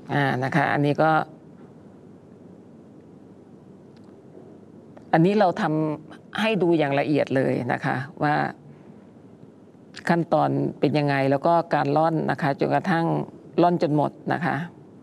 นะคะอันนี้เราทำให้ดูอย่างละเอียดเลยนะคะว่าขั้นตอนเป็นยังไงแล้วก็การร่อนนะคะจนกระทั่งร่อนจนหมดนะคะ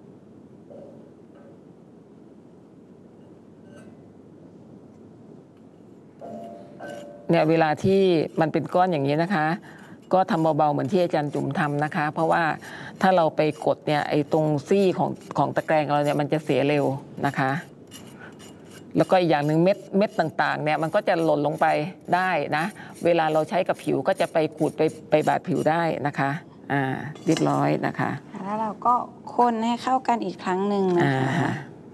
เนี่ยเวลาที่มันเป็นก้อนอย่างนี้นะคะก็ทำเบาๆเหมือนที่อาจารย์จุ๋มทำนะคะเพราะว่าถ้าเราไปกดเนี่ยไอ้ตรงซี่ของตะแกรงเราเนี่ยมันจะเสียเร็วนะคะแล้วก็อีกอย่างหนึ่งเม็ดต่างๆเนี่ยมันก็จะหล่นลงไปได้นะเวลาเราใช้กับผิวก็จะไปขูดไปบาดผิวได้นะคะเรียบร้อยนะคะแล้วเราก็คนให้เข้ากันอีกครั้งหนึ่งนะคะ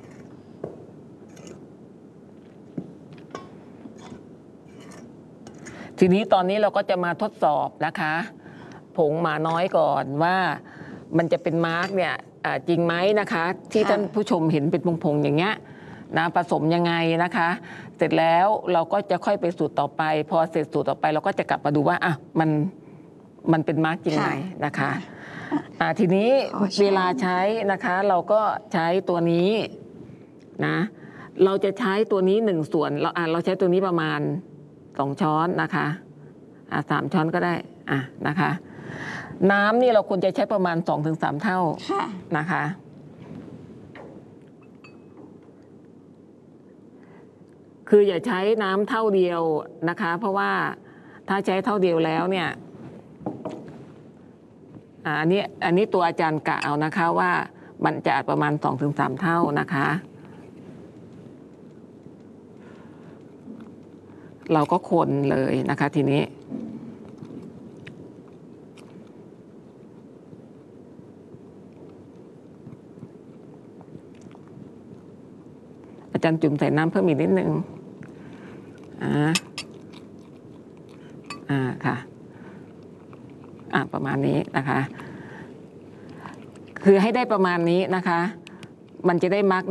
ทีนี้ตอนนี้เราก็จะมาทดสอบนะคะผงหมาน้อยก่อนว่ามันจะเป็นมาร์กเนี่ยจริงไหมนะคะที่ท่านผู้ชมเห็นเป็นผงอย่างเงี้ยนะผสมยังไงนะคะเสร็จแล้วเราก็จะค่อยไปสูตรต่อไปพอเสร็จสูตรต่อไปเราก็จะกลับมาดูว่ามันเป็นมาร์กจริงไหมนะคะทีนี้เวลาใช้นะคะเราก็ใช้ตัวนี้นะเราจะใช้ตัวนี้1 ส่วนเราใช้ตัวนี้ประมาณ2 ช้อนนะคะ3 ช้อนก็ได้นะคะน้ำนี่เราควรจะใช้ประมาณ 2-3 เท่านะคะคืออย่าใช้น้ำเท่าเดียวนะคะเพราะว่าถ้าใช้เท่าเดียวแล้วเนี่ยอันนี้ตัวอาจารย์กะเอานะคะว่ามันจะประมาณ 2-3 เท่านะคะเราก็คนเลยนะคะทีนี้อาจารย์จุ่มใส่น้ำเพิ่มอีกนิดนึงค่ะประมาณนี้นะคะคือให้ได้ประมาณนี้นะคะมันจะได้มาร์ก